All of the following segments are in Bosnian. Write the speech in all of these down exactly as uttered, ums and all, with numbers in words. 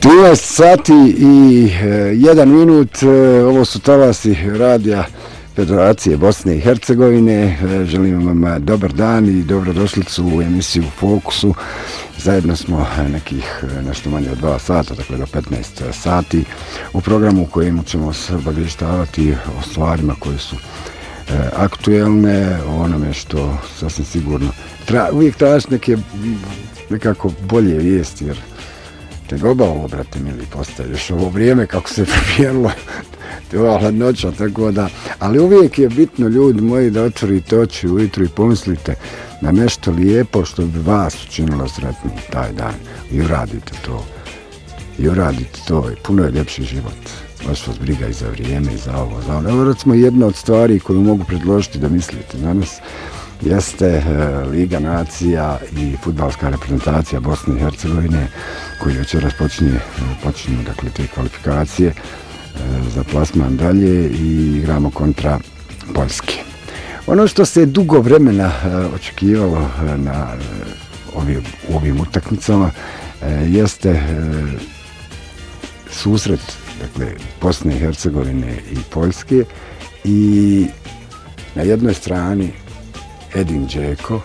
trinaest sati i jedan minut, ovo su talasi radija Federacije Bosne i Hercegovine. Želim vam dobar dan i dobrodošlicu u emisiju Fokusu. Zajedno smo nekih nešto manje od dva sata, dakle do petnaest sati, u programu u kojem ćemo se obavještavati o stvarima koje su aktuelne, o onome što sasvim sigurno tra, uvijek traži neke nekako bolje vijesti, jer te goba ovo, brate mili, postaviš ovo vrijeme kako se promijenilo, te ova hladnoća, tako da, ali uvijek je bitno, ljudi moji, da otvorite oči ujutru i pomislite na nešto lijepo što bi vas učinilo sretnim taj dan i uradite to. I uradite to i puno je ljepši život. Baš vas briga i za vrijeme i za ovo. Za ono. Evo recimo jedna od stvari koju mogu predložiti da mislite danas jeste e, Liga nacija i fudbalska reprezentacija Bosne i Hercegovine koji večeras počinje, počinju dakle, te kvalifikacije e, za plasman dalje i igramo kontra Poljske. Ono što se dugo vremena e, očekivalo e, na e, ovim, u ovim utakmicama e, jeste e, susret dakle, Bosne i Hercegovine i Poljske i na jednoj strani Edin Džeko,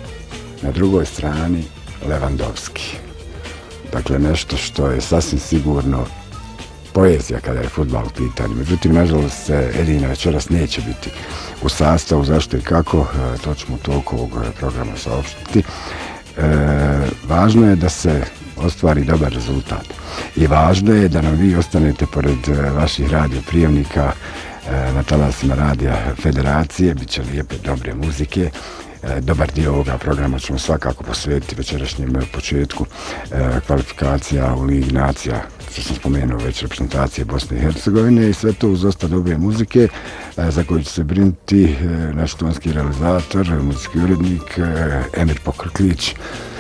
na drugoj strani Lewandowski. Dakle, nešto što je sasvim sigurno poezija kada je fudbal u pitanju. Međutim, nažalost, Edina večeras neće biti u sastavu. Zašto i kako, to ćemo u toku ovog programa saopštiti. E, važno je da se ostvari dobar rezultat. I važno je da nam vi ostanete pored vaših radioprijemnika na talasima radija Federacije. Biće lijepe, dobre muzike. Dobar dio ovoga programa ćemo svakako posvetiti večerašnjem početku kvalifikacija u Ligi nacija, što sam spomenuo već, reprezentacije Bosne i Hercegovine, i sve to uz dosta dobre muzike za koju će se brinuti naš tonski realizator, muzijski urednik Emir Pokrklić.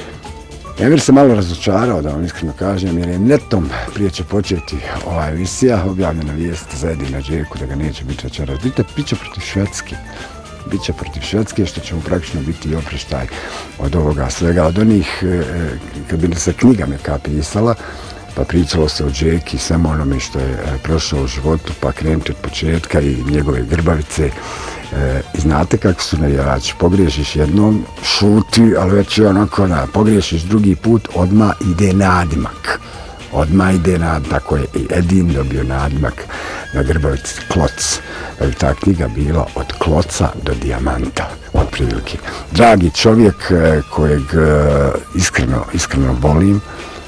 Emir se malo razočarao, da vam iskreno kažem, jer je netom prije će početi ova emisija, objavljena vijest za Edina Džeku da ga neće biti večeras. Vidite, biće protiv Švedske. Biće protiv Švedske, što će mu praktično biti i opreštaj od ovoga svega. Od onih, kad bi se knjiga neka pisala, pa pričalo se o Džeki, samo onome što je prošao u životu, pa krenuti od početka i njegove grbavice. E, I znate kako su navijači, pogriješiš jednom, šuti, ali već je onako, da, pogriješiš drugi put, odmah ide nadimak. Odmah ide nadimak, tako je i Edin dobio nadimak na grbavici Kloc. Da bi ta knjiga bila od kloca do dijamanta, od prilike. Dragi čovjek kojeg iskreno, iskreno volim,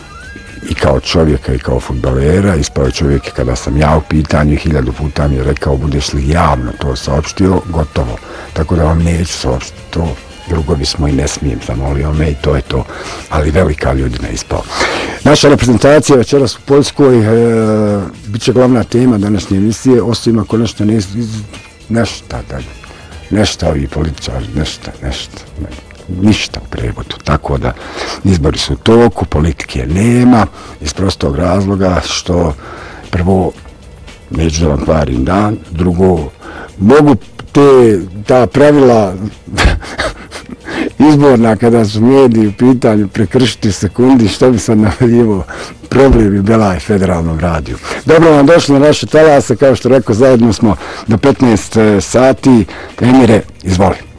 i kao čovjeka i kao fudbalera, ispao je čovjek kada sam ja u pitanju, hiljadu puta mi je rekao, budeš li javno to saopštio, gotovo. Tako da vam neću saopštiti to, drugovi smo i ne smijem, zamolio me i to je to, ali velika ljudina ispao. Naša reprezentacija večeras u Poljskoj e, bit će glavna tema današnje emisije, osim ako nešto ne nešta, da, nešta ovi političari, nešta, nešta, ne. Ništa u prevodu, tako da izbori su u toku, politike nema, iz prostog razloga što prvo neću da vam kvarim dan, drugo mogu te, ta pravila izborna kada su mediji u pitanju prekršiti sekundi, što bi sad navljivo problem i Belaj federalnom radiju. Dobro vam došli na naše talase, kao što rekao, zajedno smo do petnaest sati. Emire, izvoli.